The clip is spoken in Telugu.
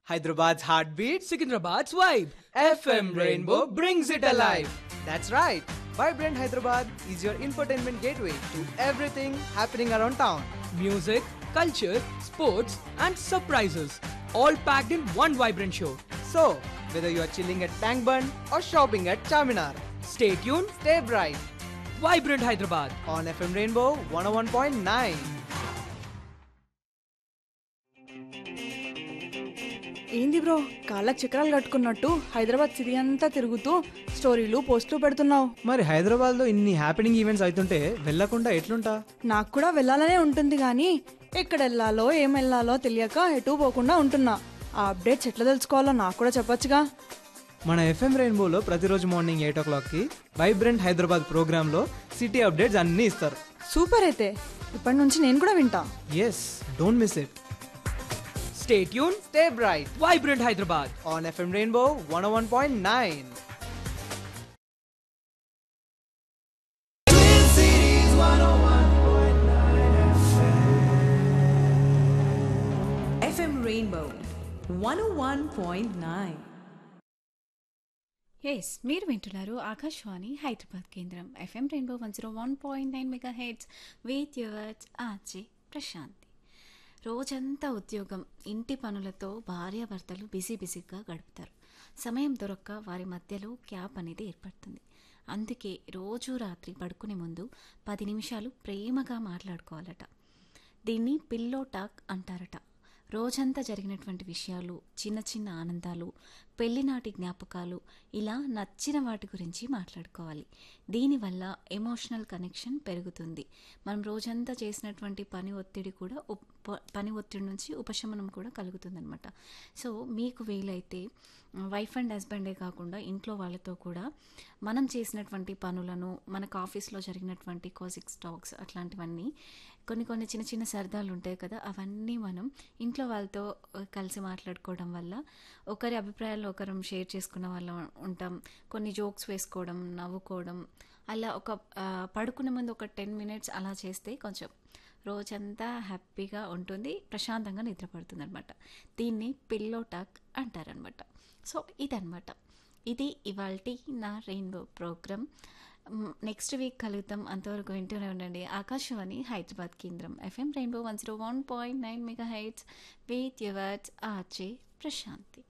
Hyderabad's heartbeat, Secunderabad's vibe. FM Rainbow brings it alive. That's right. Vibrant Hyderabad is your infotainment gateway to everything happening around town. Music, culture, sports, and surprises. All packed in one vibrant show. So, whether you are chilling at Tank Bund or shopping at Charminar, Stay tuned. stay bright Vibrant Hyderabad. on FM Rainbow 101.9. ఏంది బ్రో కాళ్ళకి చక్రాలు కట్టుకున్నట్టు హైదరాబాద్ సిటీ అంతా తిరుగుతూ స్టోరీలు పోస్టులు పెడుతున్నావు. మరి హైదరాబాద్లో ఇన్ని హ్యాపెనింగ్ ఈవెంట్స్ అవుతుంటే వెళ్ళకుండా ఎట్లుంటా? నాకు కూడా వెళ్ళాలనే ఉంటుంది కానీ ఎక్కడ వెళ్ళాలో ఏం వెళ్ళాలో తెలియక ఎటు పోకుండా ఉంటున్నా. ఆ అప్డేట్స్ ఎట్లా తెలుసుకోవాలో నాకు కూడా చెప్పొచ్చుగా. మన ఎఫ్ఎం రెయిన్బోలో ప్రతిరోజు మార్నింగ్ 8 o'clockకి వైబ్రెంట్ హైదరాబాద్ ప్రోగ్రాంలో సిటీ అప్డేట్స్ అన్నీ ఇస్తారు. సూపర్ అయితే ఇప్పటి నుంచి నేను కూడా వింటా. Yes, don't miss it. Stay tuned. Stay bright Vibrant Hyderabad. on FM Rainbow 101.9. FM Rainbow 101.9. Yes మీరు వింటున్నారు ఆకాశవాణి హైదరాబాద్ కేంద్రం FM rainbow 101.9 mega heads with yours RJ Prashanti. రోజంతా ఉద్యోగం, ఇంటి పనులతో భార్యాభర్తలు బిజీగా గడుపుతారు. సమయం దొరక్క వారి మధ్యలో గ్యాప్ అనేది ఏర్పడుతుంది. అందుకే రోజు రాత్రి పడుకునే ముందు 10 నిమిషాలు ప్రేమగా మాట్లాడుకోవాలట. దీన్ని పిల్లో టాక్ అంటారట. రోజంతా జరిగినటువంటి విషయాలు, చిన్న చిన్న ఆనందాలు, పెళ్లినాటి జ్ఞాపకాలు, ఇలా నచ్చిన వాటి గురించి మాట్లాడుకోవాలి. దీనివల్ల ఎమోషనల్ కనెక్షన్ పెరుగుతుంది. మనం రోజంతా చేసినటువంటి పని ఒత్తిడి నుంచి ఉపశమనం కూడా కలుగుతుందన్నమాట. సో మీకు వీలైతే వైఫ్ అండ్ హస్బెండే కాకుండా ఇంట్లో వాళ్ళతో కూడా మనం చేసినటువంటి పనులను, మనకు ఆఫీస్లో జరిగినటువంటి కాజిక్ స్టాక్స్ అట్లాంటివన్నీ కొన్ని చిన్న చిన్న సరదాలు ఉంటాయి కదా, అవన్నీ మనం ఇంట్లో వాళ్ళతో కలిసి మాట్లాడుకోవడం వల్ల ఒకరి అభిప్రాయాలు ఒకరు షేర్ చేసుకున్న వాళ్ళం ఉంటాం. కొన్ని జోక్స్ వేసుకోవడం, నవ్వుకోవడం, అలా పడుకునే ముందు ఒక 10 minutes అలా చేస్తే కొంచెం రోజంతా హ్యాపీగా ఉంటుంది, ప్రశాంతంగా నిద్రపడుతుంది అనమాట. దీన్ని పిల్లో టాక్ అంటారనమాట. సో ఇదనమాట, ఇది ఇవాల్టి నా రెయిన్బో ప్రోగ్రామ్. Next week కలుగుతాం. అంతవరకు వింటూనే ఉండండి ఆకాశవాణి హైదరాబాద్ కేంద్రం FM rainbow 101.9 mega heads with yours RJ Prashanti.